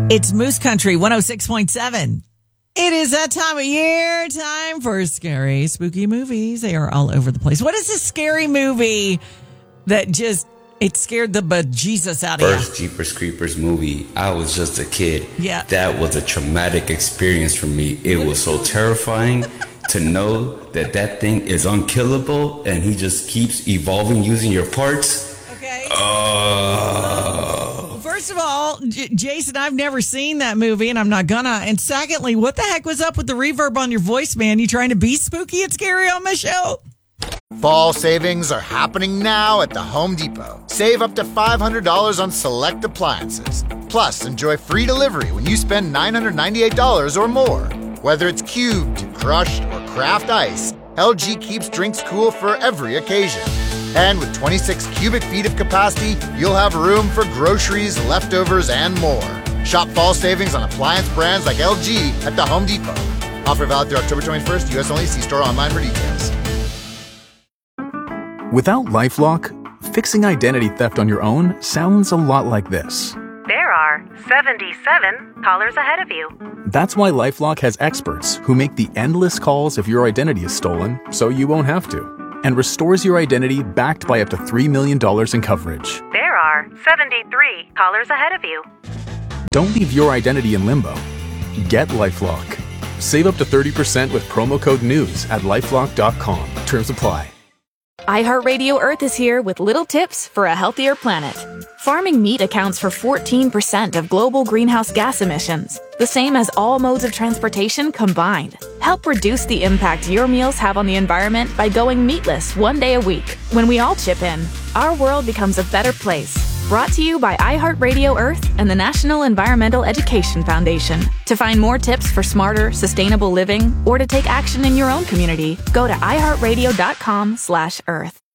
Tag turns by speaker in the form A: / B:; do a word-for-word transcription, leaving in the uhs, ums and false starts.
A: It's Moose Country one oh six point seven. It is that time of year, time for scary, spooky movies. They are all over the place. What is a scary movie that just, it scared the bejesus out of you?
B: First Jeepers Creepers movie, I was just a kid.
A: Yeah.
B: That was a traumatic experience for me. It was so terrifying to know that that thing is unkillable and he just keeps evolving using your parts.
A: Okay.
B: Oh.
A: First of all, J- Jason, I've never seen that movie, and I'm not gonna. And secondly, what the heck was up with the reverb on your voice, man? You trying to be spooky and scary on my show?
C: Fall savings are happening now at the Home Depot. Save up to five hundred dollars on select appliances. Plus, enjoy free delivery when you spend nine hundred ninety-eight dollars or more. Whether it's cubed, crushed, or craft ice, L G keeps drinks cool for every occasion. And with twenty-six cubic feet of capacity, you'll have room for groceries, leftovers, and more. Shop fall savings on appliance brands like L G at the Home Depot. Offer valid through October twenty-first, U S only. See store online for details.
D: Without LifeLock, fixing identity theft on your own sounds a lot like this.
E: There are seventy-seven callers ahead of you.
D: That's why LifeLock has experts who make the endless calls if your identity is stolen, so you won't have to, and restores your identity backed by up to three million dollars in coverage.
E: There are seventy-three callers ahead of you.
D: Don't leave your identity in limbo. Get LifeLock. Save up to thirty percent with promo code NEWS at lifelock dot com. Terms apply.
F: iHeartRadio Earth is here with little tips for a healthier planet. Farming meat accounts for fourteen percent of global greenhouse gas emissions, the same as all modes of transportation combined. Help reduce the impact your meals have on the environment by going meatless one day a week. When we all chip in, our world becomes a better place. Brought to you by iHeartRadio Earth and the National Environmental Education Foundation. To find more tips for smarter, sustainable living, or to take action in your own community, go to iHeartRadio.com slash Earth.